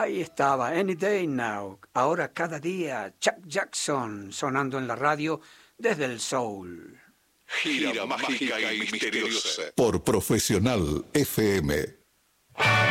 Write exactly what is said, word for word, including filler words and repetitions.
Ahí estaba, Any Day Now. Ahora cada día, Chuck Jackson sonando en la radio desde el soul. Gira mágica y misteriosa. Por Profesional F M.